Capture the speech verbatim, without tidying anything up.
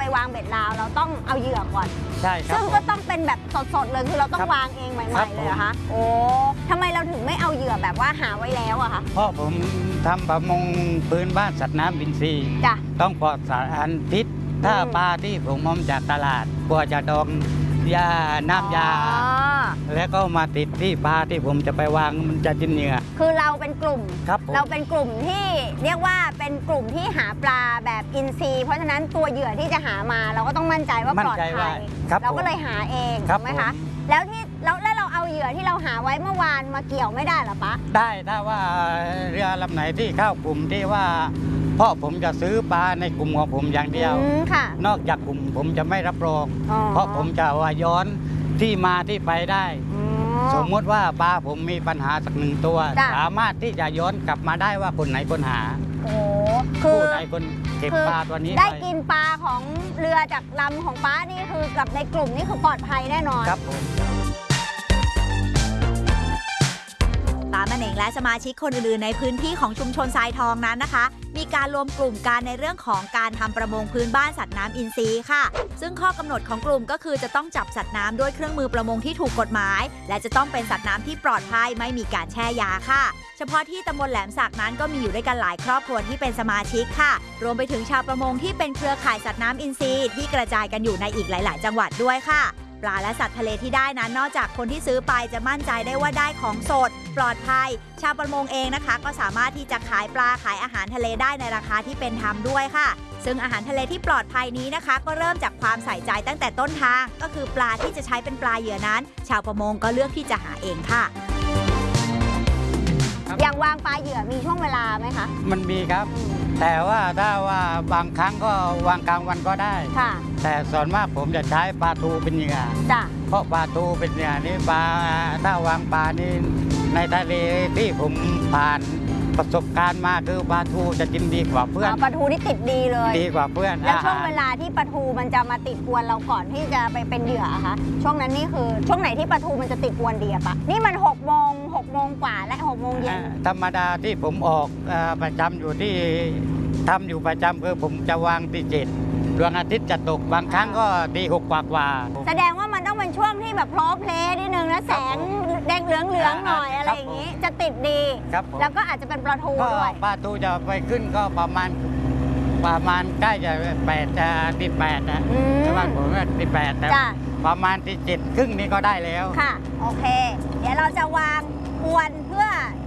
วางเบ็ดลาวเราต้องเอาเหยื่อก่อนใช่ครับซึ่งก็ต้องเป็นแบบสดๆเลยคือเราต้องวางเองใหม่ๆเลยเหรอคะโอ้ทำไมเราถึงไม่เอาเหยื่อแบบว่าหาไว้แล้วอะคะเพราะผมทำประมงพื้นบ้านสัตว์น้ำอินทรีย์ต้องปลอดสารพิษถ้าปลาที่ผมมอมจากตลาดกลัวจะดองยาน้ำยาแล้วก็มาติดที่ปลาที่ผมจะไปวางมันจะกินเหยื่อคือเราเป็นกลุ่มครับเราเป็นกลุ่มที่เรียกว่าเป็นกลุ่มที่หาปลาแบบอินทรีย์เพราะฉะนั้นตัวเหยื่อที่จะหามาเราก็ต้องมั่นใจว่าปลอดภัยเราก็เลยหาเองถูกไหมคะแล้วที่แล้วแล้วเราเอาเหยื่อที่เราหาไว้เมื่อวานมาเกี่ยวไม่ได้หรอปะได้ถ้าว่าเรือลำไหนที่เข้ากลุ่มที่ว่าเพราะผมจะซื้อปลาในกลุ่มของผมอย่างเดียวนอกจากกลุ่มผมจะไม่รับรองเพราะผมจะว่าย้อนที่มาที่ไปได้สมมติว่าปลาผมมีปัญหาสักหนึ่งตัวสามารถที่จะย้อนกลับมาได้ว่าคนไหนคนหาโอ้คือไหนคนเก็บปลาตัวนี้ได้กินปลาของเรือจากลำของป้านี่คือกับในกลุ่มนี่คือปลอดภัยแน่นอนครับผมป้ามันเองและสมาชิกคนอื่นๆในพื้นที่ของชุมชนทรายทองนั้นนะคะมีการรวมกลุ่มกันในเรื่องของการทำประมงพื้นบ้านสัตว์น้ำอินทรีย์ค่ะซึ่งข้อกำหนดของกลุ่มก็คือจะต้องจับสัตว์น้ำด้วยเครื่องมือประมงที่ถูกกฎหมายและจะต้องเป็นสัตว์น้ำที่ปลอดภัยไม่มีการแช่ยาค่ะเฉพาะที่ตำบลแหลมสักนั้นก็มีอยู่ด้วยกันหลายครอบครัวที่เป็นสมาชิกค่ะรวมไปถึงชาวประมงที่เป็นเครือข่ายสัตว์น้ำอินทรีย์ที่กระจายกันอยู่ในอีกหลายๆจังหวัดด้วยค่ะปลาและสัตว์ทะเลที่ได้นั้นนอกจากคนที่ซื้อไปจะมั่นใจได้ว่าได้ของสดปลอดภัยชาวประมงเองนะคะก็สามารถที่จะขายปลาขายอาหารทะเลได้ในราคาที่เป็นธรรมด้วยค่ะซึ่งอาหารทะเลที่ปลอดภัยนี้นะคะก็เริ่มจากความใส่ใจตั้งแต่ต้นทางก็คือปลาที่จะใช้เป็นปลาเหยื่อนั้นชาวประมงก็เลือกที่จะหาเองค่ะอย่างวางปลาเหยื่อมีช่วงเวลาไหมคะมันมีครับแต่ว่าถ้าว่าบางครั้งก็วางกลางวันก็ได้ค่ะแต่ส่วนมากผมจะใช้ปลาทูเป็นเหยื่อจ้ะเพราะปลาทูเป็นเหยื่อนี่ปลาถ้าวางปลานี่ในทะเลที่ผมผ่านประสบการณ์มาคือปลาทูจะกินดีกว่าเพื่อนปลาทูนี่ติดดีเลยดีกว่าเพื่อนแล้วช่วงเวลาที่ปลาทูมันจะมาติดอวนเราก่อนที่จะไปเป็นเหยื่อคะช่วงนั้นนี่คือช่วงไหนที่ปลาทูมันจะติดอวนดีอะปะนี่มันหกโมงหกโมงกว่าและหกโมงเย็นธรรมดาที่ผมออกประจำอยู่ที่ทำอยู่ประจำคือผมจะวางที่เจ็ดดวงอาทิตย์จะตกบางครั้งก็ตีหกกว่ากว่าแสดงว่ามันต้องเป็นช่วงที่แบบโพลเพลย์นิดนึงนะแสงแดงเหลืองเหลืองหน่อยอะไรอย่างนี้จะติดดีแล้วก็อาจจะเป็นปลาทูด้วยปลาทูจะไปขึ้นก็ประมาณประมาณใกล้จะแปดจะติดแปดนะแต่ว่าผมว่าติดแปดแต่ประมาณที่เจ็ดครึ่งนี้ก็ได้แล้วค่ะโอเคเดี๋ยวเราจะวางอวนเพื่อ